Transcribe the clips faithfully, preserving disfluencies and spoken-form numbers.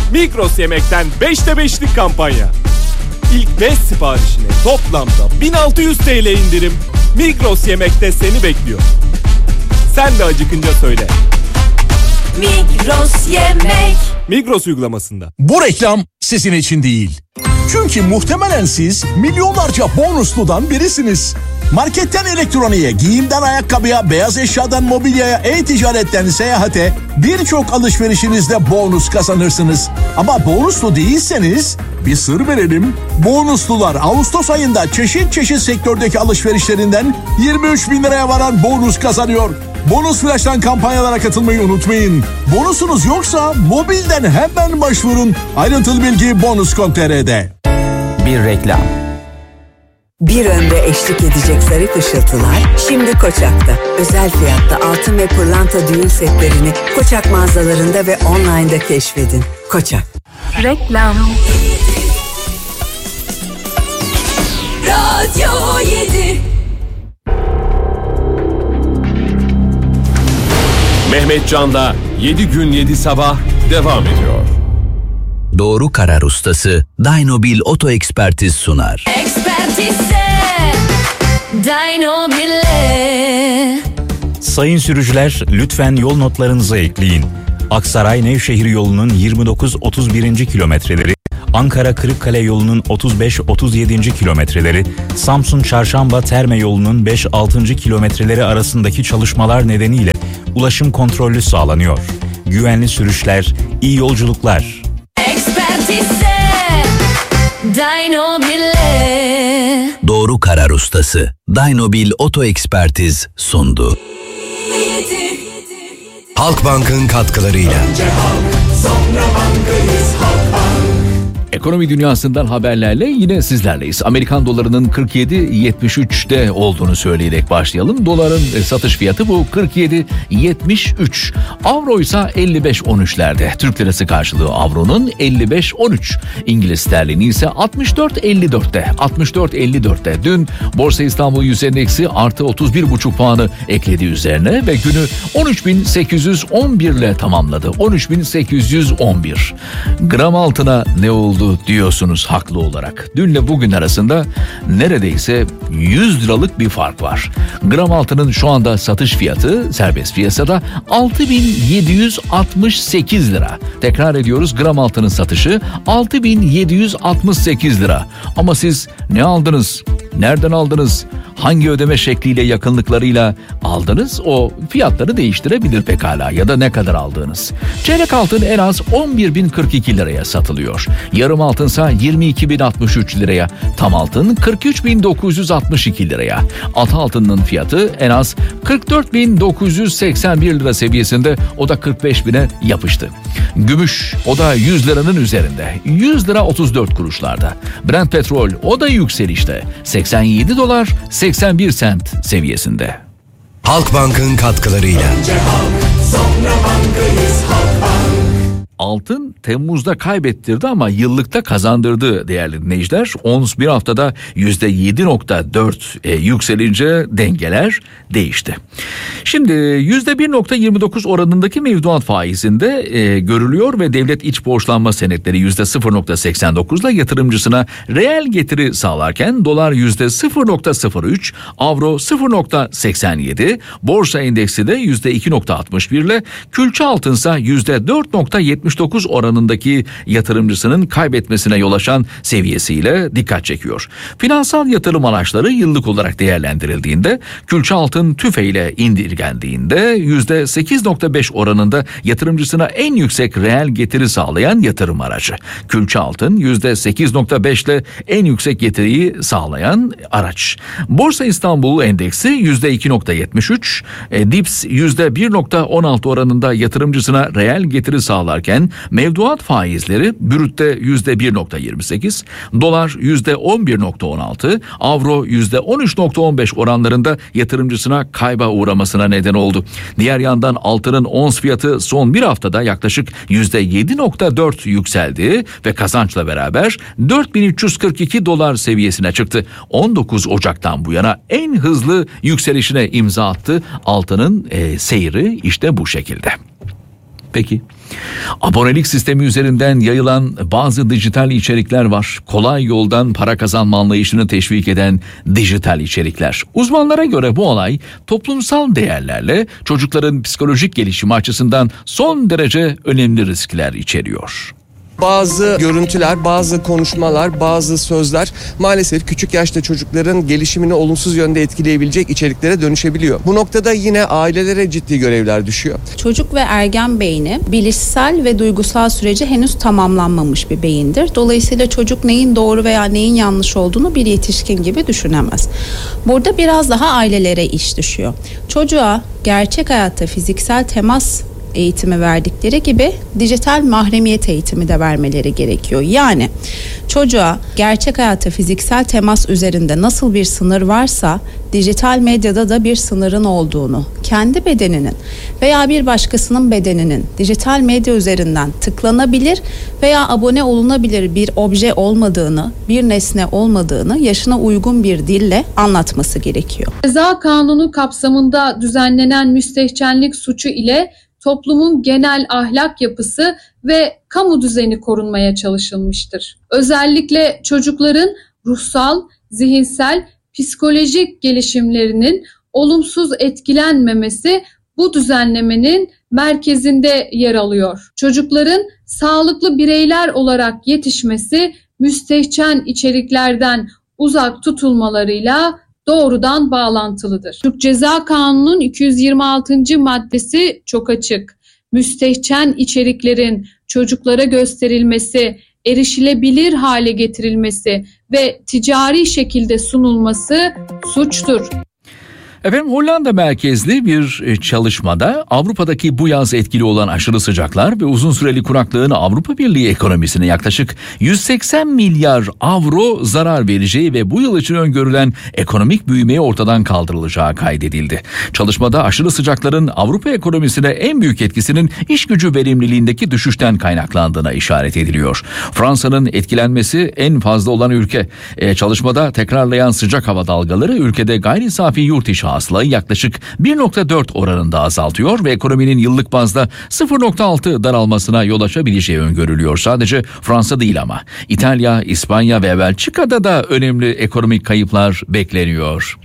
Migros Yemek'ten beşte beşlik kampanya. İlk beş siparişine toplamda bin altı yüz TL indirim. Migros Yemek'te seni bekliyor. Sen de acıkınca söyle. Migros Yemek. Migros uygulamasında. Bu reklam sizin için değil. Çünkü muhtemelen siz milyonlarca bonusludan birisiniz. Marketten elektroniğe, giyimden ayakkabıya, beyaz eşyadan mobilyaya, e-ticaretten seyahate birçok alışverişinizde bonus kazanırsınız. Ama bonuslu değilseniz bir sır verelim. Bonuslular Ağustos ayında çeşit çeşit sektördeki alışverişlerinden yirmi üç bin liraya varan bonus kazanıyor. Bonus Flash'tan kampanyalara katılmayı unutmayın. Bonusunuz yoksa mobilden hemen başvurun. Ayrıntılı bilgi bonus nokta com nokta tr'de. Bir reklam. Bir ömre eşlik edecek zarif ışıltılar şimdi Koçak'ta. Özel fiyatta altın ve pırlanta düğün setlerini Koçak mağazalarında ve online'da keşfedin. Koçak. Reklam. Radyo yedi. Mehmet Can'da yedi gün yedi sabah devam ediyor. Doğru karar ustası Dynobil Oto Ekspertiz sunar. Ekspertize Dynobil'e. Sayın sürücüler, lütfen yol notlarınıza ekleyin. Aksaray-Nevşehir yolunun yirmi dokuz otuz birinci kilometreleri, Ankara-Kırıkkale yolunun otuz beş otuz yedinci kilometreleri, Samsun-Çarşamba-Terme yolunun beş altıncı kilometreleri arasındaki çalışmalar nedeniyle ulaşım kontrollü sağlanıyor. Güvenli sürüşler, iyi yolculuklar. Ekspertize Dynobil'e. Doğru karar ustası Dynobil Oto Ekspertiz sundu. Halkbank'ın katkılarıyla. Önce halk, sonra bankayız, Halkbank. Ekonomi dünyasından haberlerle yine sizlerleyiz. Amerikan dolarının kırk yedi yetmiş üçte olduğunu söyleyerek başlayalım. Doların satış fiyatı bu kırk yedi yetmiş üç. Avro ise elli beş on üçlerde. Türk lirası karşılığı avronun elli beş on üç. İngiliz sterlini ise altmış dört elli dörtte. altmış dört elli dörtte. Dün Borsa İstanbul Yüz Endeksi artı otuz bir buçuk puanı ekledi üzerine ve günü on üç bin sekiz yüz on bir ile tamamladı. on üç bin sekiz yüz on bir. Gram altına ne oldu diyorsunuz haklı olarak. Dünle bugün arasında neredeyse yüz liralık bir fark var. Gram altının şu anda satış fiyatı serbest piyasada altı bin yedi yüz altmış sekiz lira. Tekrar ediyoruz, gram altının satışı altı bin yedi yüz altmış sekiz lira. Ama siz ne aldınız? Nereden aldınız? Hangi ödeme şekliyle, yakınlıklarıyla aldınız? O fiyatları değiştirebilir pekala, ya da ne kadar aldığınız. Çeyrek altın en az on bir bin kırk iki liraya satılıyor. Yarım altınsa yirmi iki bin altmış üç liraya. Tam altın kırk üç bin dokuz yüz altmış iki liraya. At altının fiyatı en az kırk dört bin dokuz yüz seksen bir lira seviyesinde. O da kırk beş bine yapıştı. Gümüş, o da yüz liranın üzerinde. yüz lira otuz dört kuruşlarda. Brent petrol, o da yükselişte. seksen yedi dolar seksen bir sent seviyesinde. Halkbank'ın katkılarıyla. Önce halk, sonra bankayız, Halkbank. Altın Temmuz'da kaybettirdi ama yıllıkta kazandırdı değerli dinleyiciler. Ons bir haftada yüzde yedi nokta dört e, yükselince dengeler değişti. Şimdi yüzde bir nokta yirmi dokuz oranındaki mevduat faizinde e, görülüyor ve devlet iç borçlanma senetleri yüzde sıfır nokta seksen dokuz ile yatırımcısına reel getiri sağlarken dolar yüzde sıfır nokta sıfır üç, avro sıfır nokta seksen yedi, borsa endeksi de yüzde iki nokta altmış bir ile külçe altınsa yüzde dört nokta yetmiş dokuz oranındaki yatırımcısının kaybetmesine yol açan seviyesiyle dikkat çekiyor. Finansal yatırım araçları yıllık olarak değerlendirildiğinde külçe altın tüfeyle indirgendiğinde yüzde sekiz nokta beş oranında yatırımcısına en yüksek reel getiri sağlayan yatırım aracı. Külçe altın yüzde sekiz nokta beş ile en yüksek getiriyi sağlayan araç. Borsa İstanbul Endeksi yüzde iki nokta yetmiş üç, e, Dips yüzde bir nokta on altı oranında yatırımcısına reel getiri sağlarken mevduat faizleri brütte yüzde bir nokta yirmi sekiz, dolar yüzde on bir nokta on altı, avro yüzde on üç nokta on beş oranlarında yatırımcısına kayba uğramasına neden oldu. Diğer yandan altının ons fiyatı son bir haftada yaklaşık yüzde yedi nokta dört yükseldi ve kazançla beraber dört bin üç yüz kırk iki dolar seviyesine çıktı. on dokuz Ocak'tan bu yana en hızlı yükselişine imza attı. Altının e, seyri işte bu şekilde. Peki. Abonelik sistemi üzerinden yayılan bazı dijital içerikler var. Kolay yoldan para kazanma anlayışını teşvik eden dijital içerikler. Uzmanlara göre bu olay toplumsal değerlerle çocukların psikolojik gelişimi açısından son derece önemli riskler içeriyor. Bazı görüntüler, bazı konuşmalar, bazı sözler maalesef küçük yaşta çocukların gelişimini olumsuz yönde etkileyebilecek içeriklere dönüşebiliyor. Bu noktada yine ailelere ciddi görevler düşüyor. Çocuk ve ergen beyni bilişsel ve duygusal süreci henüz tamamlanmamış bir beyindir. Dolayısıyla çocuk neyin doğru veya neyin yanlış olduğunu bir yetişkin gibi düşünemez. Burada biraz daha ailelere iş düşüyor. Çocuğa gerçek hayatta fiziksel temas eğitimi verdikleri gibi dijital mahremiyet eğitimi de vermeleri gerekiyor. Yani çocuğa gerçek hayatta fiziksel temas üzerinde nasıl bir sınır varsa dijital medyada da bir sınırın olduğunu, kendi bedeninin veya bir başkasının bedeninin dijital medya üzerinden tıklanabilir veya abone olunabilir bir obje olmadığını, bir nesne olmadığını yaşına uygun bir dille anlatması gerekiyor. Ceza Kanunu kapsamında düzenlenen müstehcenlik suçu ile toplumun genel ahlak yapısı ve kamu düzeni korunmaya çalışılmıştır. Özellikle çocukların ruhsal, zihinsel, psikolojik gelişimlerinin olumsuz etkilenmemesi bu düzenlemenin merkezinde yer alıyor. Çocukların sağlıklı bireyler olarak yetişmesi müstehcen içeriklerden uzak tutulmalarıyla doğrudan bağlantılıdır. Türk Ceza Kanunu'nun iki yüz yirmi altıncı maddesi çok açık. Müstehcen içeriklerin çocuklara gösterilmesi, erişilebilir hale getirilmesi ve ticari şekilde sunulması suçtur. Efendim Hollanda merkezli bir çalışmada Avrupa'daki bu yaz etkili olan aşırı sıcaklar ve uzun süreli kuraklığın Avrupa Birliği ekonomisine yaklaşık yüz seksen milyar avro zarar vereceği ve bu yıl için öngörülen ekonomik büyümeye ortadan kaldırılacağı kaydedildi. Çalışmada aşırı sıcakların Avrupa ekonomisine en büyük etkisinin iş gücü verimliliğindeki düşüşten kaynaklandığına işaret ediliyor. Fransa'nın etkilenmesi en fazla olan ülke. E, çalışmada tekrarlayan sıcak hava dalgaları ülkede gayri safi yurt içi hasılayı yaklaşık bir nokta dört oranında azaltıyor ve ekonominin yıllık bazda sıfır nokta altı daralmasına yol açabileceği öngörülüyor. Sadece Fransa değil ama İtalya, İspanya ve Belçika'da da önemli ekonomik kayıplar bekleniyor.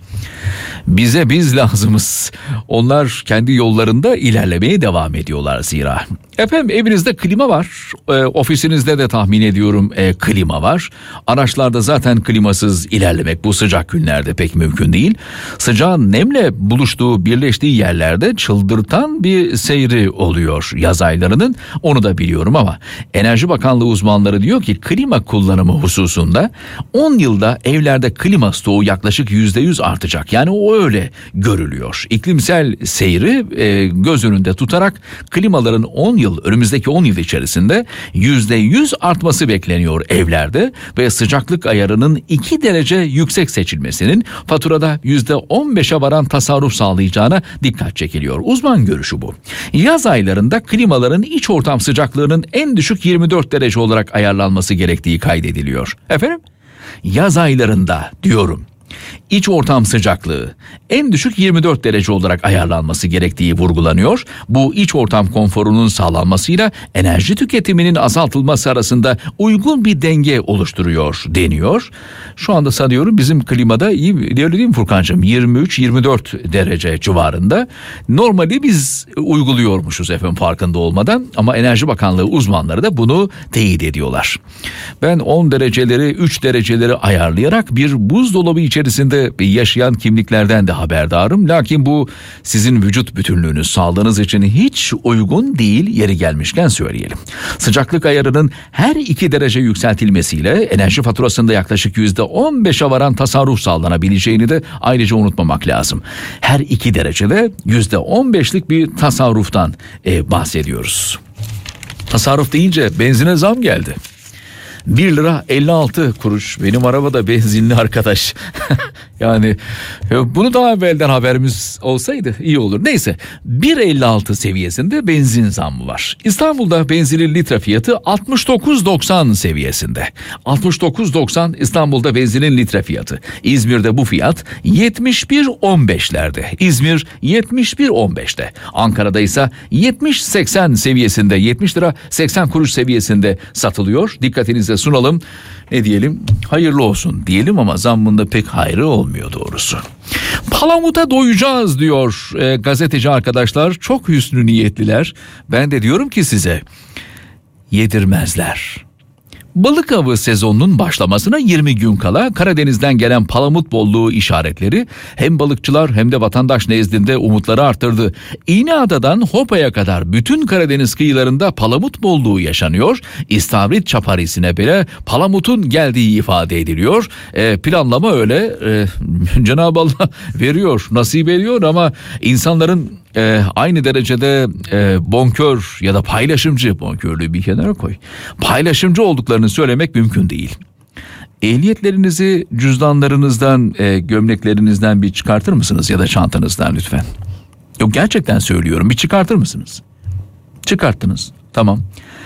Bize biz lazımız. Onlar kendi yollarında ilerlemeye devam ediyorlar zira. Efendim evinizde klima var. E, ofisinizde de tahmin ediyorum e, klima var. Araçlarda zaten klimasız ilerlemek bu sıcak günlerde pek mümkün değil. Sıcağın nemle buluştuğu, birleştiği yerlerde çıldırtan bir seyri oluyor yaz aylarının. Onu da biliyorum ama Enerji Bakanlığı uzmanları diyor ki klima kullanımı hususunda on yılda evlerde klima stoğu yaklaşık yüzde yüz artacak. Yani o öyle görülüyor. İklimsel seyri e, göz önünde tutarak klimaların on yıl önümüzdeki on yıl içerisinde yüzde yüz artması bekleniyor evlerde ve sıcaklık ayarının iki derece yüksek seçilmesinin faturada yüzde on beşe varan tasarruf sağlayacağına dikkat çekiliyor. Uzman görüşü bu. Yaz aylarında klimaların iç ortam sıcaklığının en düşük yirmi dört derece olarak ayarlanması gerektiği kaydediliyor. Efendim? Yaz aylarında diyorum. İç ortam sıcaklığı en düşük yirmi dört derece olarak ayarlanması gerektiği vurgulanıyor. Bu iç ortam konforunun sağlanmasıyla enerji tüketiminin azaltılması arasında uygun bir denge oluşturuyor deniyor. Şu anda sanıyorum bizim klimada iyi, öyle değil mi Furkancığım? yirmi üç yirmi dört derece civarında. Normali biz uyguluyormuşuz efendim farkında olmadan ama Enerji Bakanlığı uzmanları da bunu teyit ediyorlar. Ben on dereceleri üç dereceleri ayarlayarak bir buzdolabı içerisinde yaşayan kimliklerden de haberdarım. Lakin bu sizin vücut bütünlüğünüz, sağlığınız için hiç uygun değil, yeri gelmişken söyleyelim. Sıcaklık ayarının her iki derece yükseltilmesiyle enerji faturasında yaklaşık yüzde on beşe varan tasarruf sağlanabileceğini de ayrıca unutmamak lazım. Her iki derecede yüzde on beşlik bir tasarruftan e, bahsediyoruz. Tasarruf deyince benzine zam geldi. bir lira elli altı kuruş. Benim arabada benzinli arkadaş. Yani bunu daha evvelden haberimiz olsaydı iyi olur. Neyse, bir elli altı seviyesinde benzin zammı var. İstanbul'da benzinin litre fiyatı altmış dokuz doksan seviyesinde. altmış dokuz doksan İstanbul'da benzinin litre fiyatı. İzmir'de bu fiyat yetmiş bir on beşlerde. İzmir yetmiş bir on beşte. Ankara'da ise yetmiş seksen seviyesinde, yetmiş lira seksen kuruş seviyesinde satılıyor. Dikkatinize sunalım. Ne diyelim? Hayırlı olsun diyelim ama zammında pek hayrı olmuyor doğrusu. Palamut'a doyacağız diyor e, gazeteci arkadaşlar. Çok hüsnü niyetliler. Ben de diyorum ki size, yedirmezler. Balık avı sezonunun başlamasına yirmi gün kala Karadeniz'den gelen palamut bolluğu işaretleri hem balıkçılar hem de vatandaş nezdinde umutları arttırdı. İğneada'dan Hopa'ya kadar bütün Karadeniz kıyılarında palamut bolluğu yaşanıyor. İstavrit çaparisine bile palamutun geldiği ifade ediliyor. E, planlama öyle. E, Cenab-ı Allah veriyor, nasip ediyor ama insanların e, aynı derecede e, bonkör ya da paylaşımcı, bonkörlüğü bir kenara koy, paylaşımcı olduklarını söylemek mümkün değil. Ehliyetlerinizi cüzdanlarınızdan, e, gömleklerinizden bir çıkartır mısınız ya da çantanızdan lütfen? Yok, gerçekten söylüyorum, bir çıkartır mısınız? Çıkarttınız, tamam.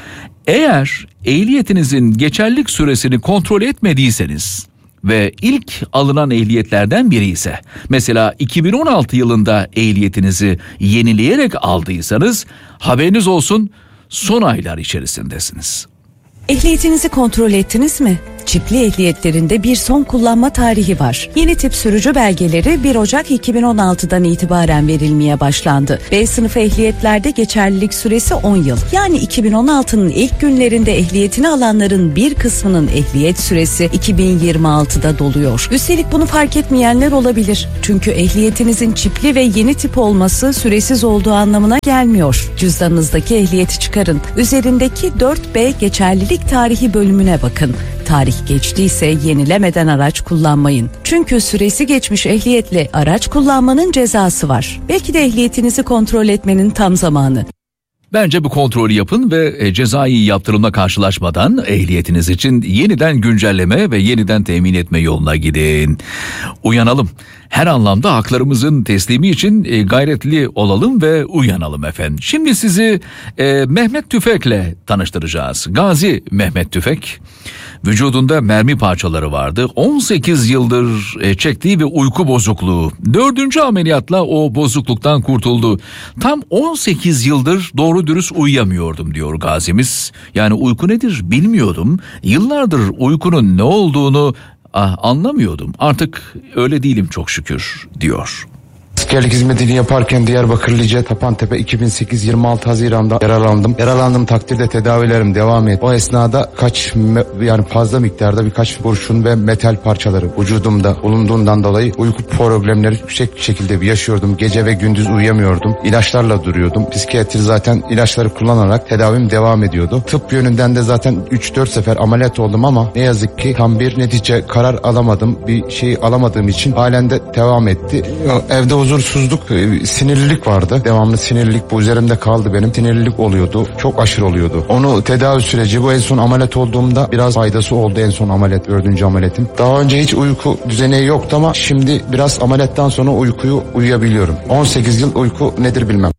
Eğer ehliyetinizin geçerlilik süresini kontrol etmediyseniz ve ilk alınan ehliyetlerden biri ise, mesela iki bin on altı yılında ehliyetinizi yenileyerek aldıysanız, haberiniz olsun, son aylar içerisindesiniz. Ehliyetinizi kontrol ettiniz mi? Çipli ehliyetlerinde bir son kullanma tarihi var. Yeni tip sürücü belgeleri bir Ocak iki bin on altıdan itibaren verilmeye başlandı. B sınıfı ehliyetlerde geçerlilik süresi on yıl. Yani iki bin on altının ilk günlerinde ehliyetini alanların bir kısmının ehliyet süresi iki bin yirmi altıda doluyor. Üstelik bunu fark etmeyenler olabilir. Çünkü ehliyetinizin çipli ve yeni tip olması süresiz olduğu anlamına gelmiyor. Cüzdanınızdaki ehliyeti çıkarın. Üzerindeki dört B geçerlilik tarihi bölümüne bakın. Tarih geçtiyse yenilemeden araç kullanmayın. Çünkü süresi geçmiş ehliyetle araç kullanmanın cezası var. Belki de ehliyetinizi kontrol etmenin tam zamanı. Bence bu kontrolü yapın ve cezai yaptırımla karşılaşmadan ehliyetiniz için yeniden güncelleme ve yeniden temin etme yoluna gidin. Uyanalım. Her anlamda haklarımızın teslimi için gayretli olalım ve uyanalım efendim. Şimdi sizi e, Mehmet Tüfek'le tanıştıracağız. Gazi Mehmet Tüfek. Vücudunda mermi parçaları vardı. on sekiz yıldır çektiği ve uyku bozukluğu. Dördüncü ameliyatla o bozukluktan kurtuldu. Tam on sekiz yıldır doğru dürüst uyuyamıyordum diyor Gazimiz. Yani uyku nedir bilmiyordum. Yıllardır uykunun ne olduğunu ah, anlamıyordum. Artık öyle değilim çok şükür diyor. Askerlik hizmetini yaparken Diyarbakır Lice Tapantepe iki bin sekiz yirmi altı Haziran'da yaralandım. Yaralandığım takdirde tedavilerim devam etti. O esnada kaç yani fazla miktarda birkaç kurşun ve metal parçaları vücudumda bulunduğundan dolayı uyku problemleri yüksek şekilde yaşıyordum. Gece ve gündüz uyuyamıyordum. İlaçlarla duruyordum. Psikiyatri zaten ilaçları kullanarak tedavim devam ediyordu. Tıp yönünden de zaten üç dört sefer ameliyat oldum ama ne yazık ki tam bir netice karar alamadım. Bir şey alamadığım için halen de devam etti. Evde huzursuzluk, sinirlilik vardı. Devamlı sinirlilik bu üzerimde kaldı benim. Sinirlilik oluyordu. Çok aşırı oluyordu. Onu tedavi süreci bu en son ameliyat olduğumda biraz faydası oldu en son ameliyat, dördüncü ameliyatım. Daha önce hiç uyku düzeni yoktu ama şimdi biraz ameliyattan sonra uykuyu uyuyabiliyorum. on sekiz yıl uyku nedir bilmem.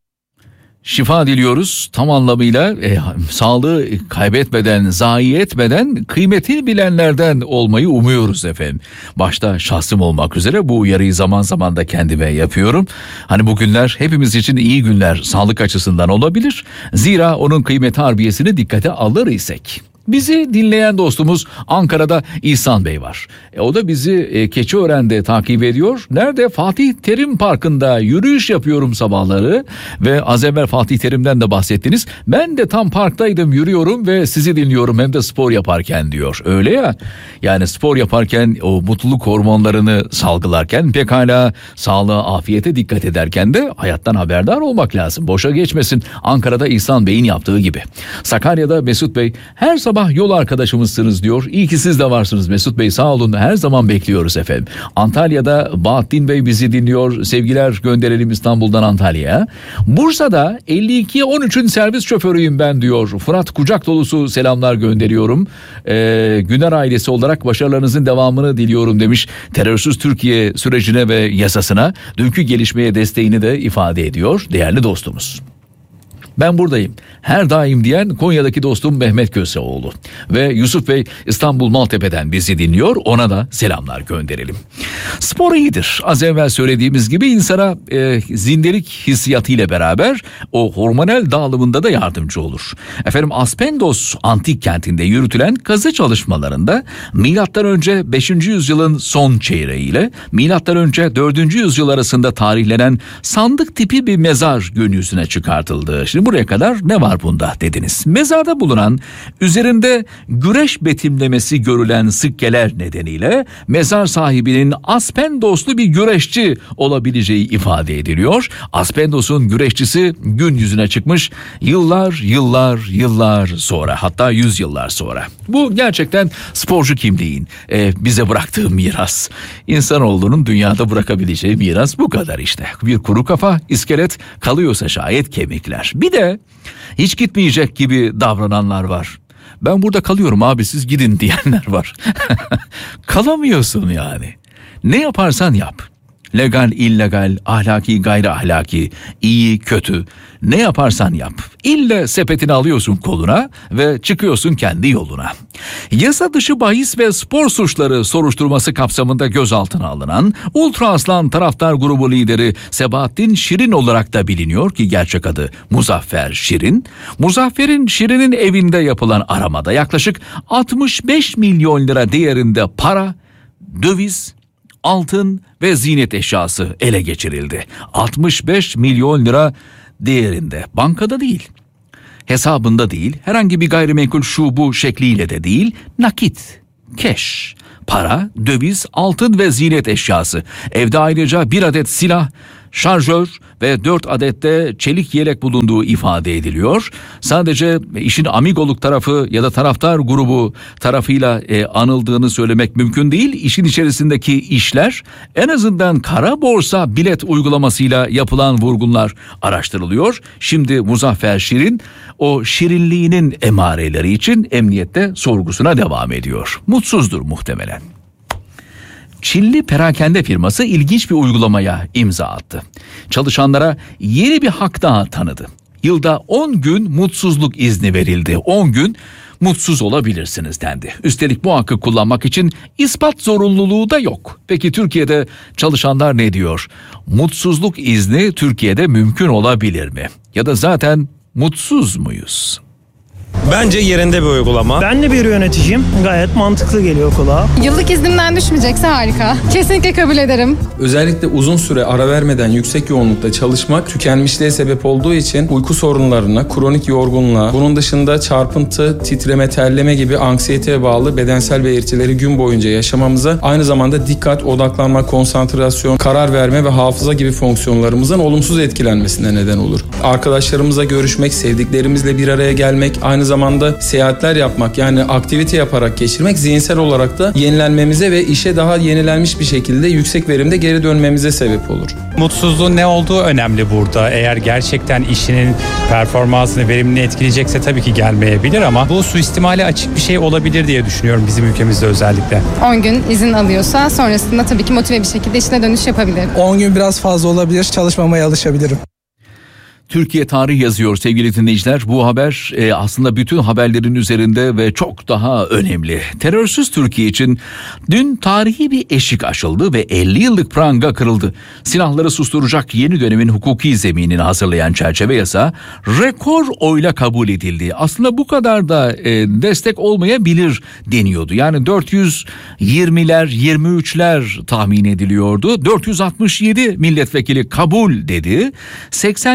Şifa diliyoruz tam anlamıyla e, sağlığı kaybetmeden, zayi etmeden kıymetini bilenlerden olmayı umuyoruz efendim. Başta şahsım olmak üzere bu uyarıyı zaman zaman da kendime yapıyorum. Hani bu günler hepimiz için iyi günler sağlık açısından olabilir. Zira onun kıymeti harbiyesini dikkate alır isek. Bizi dinleyen dostumuz Ankara'da İhsan Bey var. E, o da bizi e, Keçiören'de takip ediyor. Nerede? Fatih Terim Parkı'nda yürüyüş yapıyorum sabahları. Ve az evvel Fatih Terim'den de bahsettiniz. Ben de tam parktaydım, yürüyorum ve sizi dinliyorum hem de spor yaparken diyor. Öyle ya, yani spor yaparken o mutluluk hormonlarını salgılarken pekala sağlığa, afiyete dikkat ederken de hayattan haberdar olmak lazım. Boşa geçmesin. Ankara'da İhsan Bey'in yaptığı gibi. Sakarya'da Mesut Bey her sabah sabah yol arkadaşımızsınız diyor. İyi ki siz de varsınız Mesut Bey, sağ olun, her zaman bekliyoruz efendim. Antalya'da Bahattin Bey bizi dinliyor. Sevgiler gönderelim İstanbul'dan Antalya'ya. Bursa'da elli ikiye on üçün servis şoförüyüm ben diyor. Fırat kucak dolusu selamlar gönderiyorum. Ee, Güner ailesi olarak başarılarınızın devamını diliyorum demiş. Terörsüz Türkiye sürecine ve yasasına dünkü gelişmeye desteğini de ifade ediyor değerli dostumuz. Ben buradayım, her daim diyen Konya'daki dostum Mehmet Köseoğlu ve Yusuf Bey İstanbul Maltepe'den bizi dinliyor, ona da selamlar gönderelim. Spor iyidir, az evvel söylediğimiz gibi insana e, zindelik hissiyatıyla beraber o hormonal dağılımında da yardımcı olur. Efendim Aspendos antik kentinde yürütülen kazı çalışmalarında milattan önce beşinci yüzyılın son çeyreğiyle milattan önce dördüncü yüzyıl arasında tarihlenen sandık tipi bir mezar gün yüzüne çıkartıldı. Şimdi buraya kadar ne var bunda dediniz. Mezarda bulunan üzerinde güreş betimlemesi görülen sikkeler nedeniyle mezar sahibinin Aspendoslu bir güreşçi olabileceği ifade ediliyor. Aspendos'un güreşçisi gün yüzüne çıkmış yıllar yıllar yıllar sonra, hatta yüzyıllar sonra. Bu gerçekten sporcu kimliğin e, bize bıraktığı miras. İnsanoğlunun dünyada bırakabileceği miras bu kadar işte. Bir kuru kafa, iskelet, kalıyorsa şayet kemikler. Bir de hiç gitmeyecek gibi davrananlar var. Ben burada kalıyorum abi siz gidin diyenler var. Kalamıyorsun yani. Ne yaparsan yap. Legal, illegal, ahlaki, gayri ahlaki, iyi, kötü. Ne yaparsan yap. İlle sepetini alıyorsun koluna ve çıkıyorsun kendi yoluna. Yasa dışı bahis ve spor suçları soruşturması kapsamında gözaltına alınan Ultra Aslan taraftar grubu lideri Sebahattin Şirin olarak da biliniyor ki gerçek adı Muzaffer Şirin. Muzaffer'in Şirin'in evinde yapılan aramada yaklaşık altmış beş milyon lira değerinde para, döviz, altın ve ziynet eşyası ele geçirildi. altmış beş milyon lira değerinde, bankada değil, hesabında değil, herhangi bir gayrimenkul şu bu şekliyle de değil, nakit, cash, para, döviz, altın ve ziynet eşyası. Evde ayrıca bir adet silah, şarjör ve dört adette çelik yelek bulunduğu ifade ediliyor. Sadece işin amigoluk tarafı ya da taraftar grubu tarafıyla e, anıldığını söylemek mümkün değil. İşin içerisindeki işler en azından kara borsa bilet uygulamasıyla yapılan vurgunlar araştırılıyor. Şimdi Muzaffer Şirin o şirinliğinin emareleri için emniyette sorgusuna devam ediyor. Mutsuzdur muhtemelen. Çinli perakende firması ilginç bir uygulamaya imza attı. Çalışanlara yeni bir hak daha tanıdı. Yılda on gün mutsuzluk izni verildi. on gün mutsuz olabilirsiniz dendi. Üstelik bu hakkı kullanmak için ispat zorunluluğu da yok. Peki Türkiye'de çalışanlar ne diyor? Mutsuzluk izni Türkiye'de mümkün olabilir mi? Ya da zaten mutsuz muyuz? Bence yerinde bir uygulama. Ben de bir yöneticiyim. Gayet mantıklı geliyor kulağa. Yıllık iznimden düşmeyecekse harika. Kesinlikle kabul ederim. Özellikle uzun süre ara vermeden yüksek yoğunlukta çalışmak tükenmişliğe sebep olduğu için uyku sorunlarına, kronik yorgunluğa, bunun dışında çarpıntı, titreme, terleme gibi anksiyeteye bağlı bedensel belirtileri gün boyunca yaşamamıza, aynı zamanda dikkat, odaklanma, konsantrasyon, karar verme ve hafıza gibi fonksiyonlarımızın olumsuz etkilenmesine neden olur. Arkadaşlarımızla görüşmek, sevdiklerimizle bir araya gelmek, aynı zamanda seyahatler yapmak, yani aktivite yaparak geçirmek zihinsel olarak da yenilenmemize ve işe daha yenilenmiş bir şekilde yüksek verimde geri dönmemize sebep olur. Mutsuzluğun ne olduğu önemli burada. Eğer gerçekten işinin performansını, verimini etkileyecekse tabii ki gelmeyebilir ama bu suistimale açık bir şey olabilir diye düşünüyorum bizim ülkemizde özellikle. on gün izin alıyorsa sonrasında tabii ki motive bir şekilde işine dönüş yapabilir. on gün biraz fazla olabilir, çalışmamaya alışabilirim. Türkiye tarih yazıyor sevgili dinleyiciler. Bu haber e, aslında bütün haberlerin üzerinde ve çok daha önemli. Terörsüz Türkiye için dün tarihi bir eşik aşıldı ve elli yıllık pranga kırıldı. Silahları susturacak yeni dönemin hukuki zeminini hazırlayan çerçeve yasa rekor oyla kabul edildi. Aslında bu kadar da e, destek olmayabilir deniyordu. Yani dört yüz yirmiler, yirmi üçler tahmin ediliyordu. dört yüz altmış yedi milletvekili kabul dedi. seksen yedi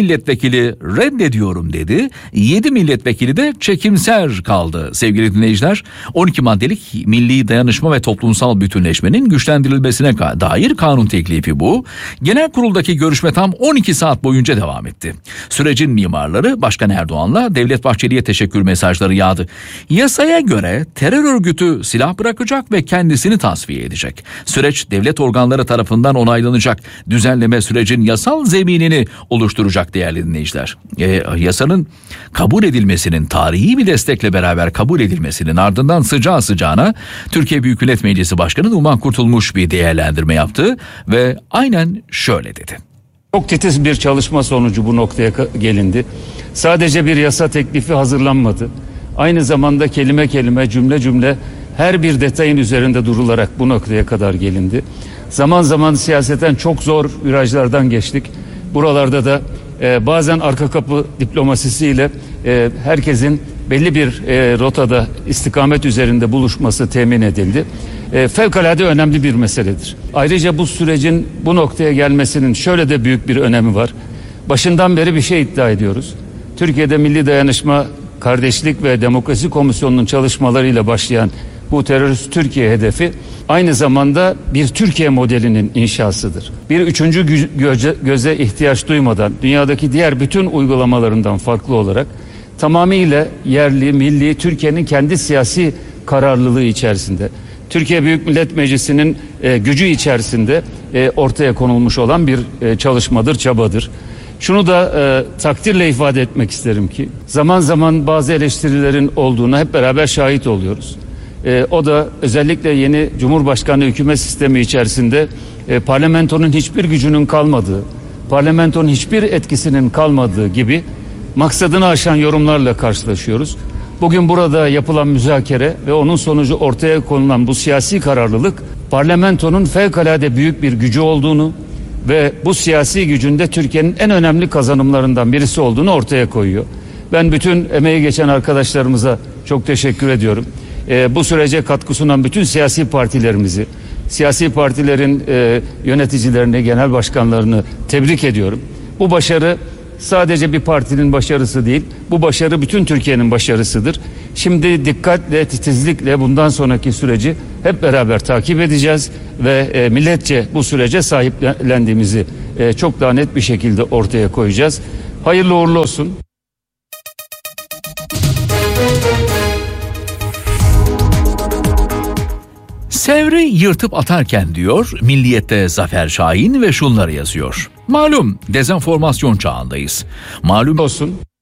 milletvekili reddediyorum dedi. yedi milletvekili de çekimser kaldı sevgili dinleyiciler. on iki maddelik milli dayanışma ve toplumsal bütünleşmenin güçlendirilmesine dair kanun teklifi bu. Genel kuruldaki görüşme tam on iki saat boyunca devam etti. Sürecin mimarları Başkan Erdoğan'la Devlet Bahçeli'ye teşekkür mesajları yağdı. Yasaya göre terör örgütü silah bırakacak ve kendisini tasfiye edecek. Süreç devlet organları tarafından onaylanacak. Düzenleme sürecin yasal zeminini oluşturacak değerli dinleyiciler. E, yasanın kabul edilmesinin, tarihi bir destekle beraber kabul edilmesinin ardından sıcağı sıcağına Türkiye Büyük Millet Meclisi Başkanı Numan Kurtulmuş bir değerlendirme yaptı ve aynen şöyle dedi. Çok titiz bir çalışma sonucu bu noktaya gelindi. Sadece bir yasa teklifi hazırlanmadı. Aynı zamanda kelime kelime, cümle cümle her bir detayın üzerinde durularak bu noktaya kadar gelindi. Zaman zaman siyaseten çok zor virajlardan geçtik. Buralarda da e, bazen arka kapı diplomasisiyle e, herkesin belli bir e, rotada istikamet üzerinde buluşması temin edildi. E, fevkalade önemli bir meseledir. Ayrıca bu sürecin bu noktaya gelmesinin şöyle de büyük bir önemi var. Başından beri bir şey iddia ediyoruz. Türkiye'de Milli Dayanışma, Kardeşlik ve Demokrasi Komisyonu'nun çalışmalarıyla başlayan bu terörist Türkiye hedefi aynı zamanda bir Türkiye modelinin inşasıdır. Bir üçüncü göze, göze ihtiyaç duymadan dünyadaki diğer bütün uygulamalarından farklı olarak tamamıyla yerli, milli, Türkiye'nin kendi siyasi kararlılığı içerisinde, Türkiye Büyük Millet Meclisi'nin e, gücü içerisinde e, ortaya konulmuş olan bir e, çalışmadır, çabadır. Şunu da e, takdirle ifade etmek isterim ki zaman zaman bazı eleştirilerin olduğuna hep beraber şahit oluyoruz. E, o da özellikle yeni Cumhurbaşkanlığı hükümet sistemi içerisinde e, parlamentonun hiçbir gücünün kalmadığı, parlamentonun hiçbir etkisinin kalmadığı gibi maksadını aşan yorumlarla karşılaşıyoruz. Bugün burada yapılan müzakere ve onun sonucu ortaya konulan bu siyasi kararlılık parlamentonun fevkalade büyük bir gücü olduğunu ve bu siyasi gücünde Türkiye'nin en önemli kazanımlarından birisi olduğunu ortaya koyuyor. Ben bütün emeği geçen arkadaşlarımıza çok teşekkür ediyorum. Ee, bu sürece katkı sunan bütün siyasi partilerimizi, siyasi partilerin e, yöneticilerini, genel başkanlarını tebrik ediyorum. Bu başarı sadece bir partinin başarısı değil, bu başarı bütün Türkiye'nin başarısıdır. Şimdi dikkatle, titizlikle bundan sonraki süreci hep beraber takip edeceğiz ve e, milletçe bu sürece sahiplendiğimizi e, çok daha net bir şekilde ortaya koyacağız. Hayırlı uğurlu olsun. Sevri yırtıp atarken diyor Milliyet'te Zafer Şahin ve şunları yazıyor. Malum dezenformasyon çağındayız. Malum olsun.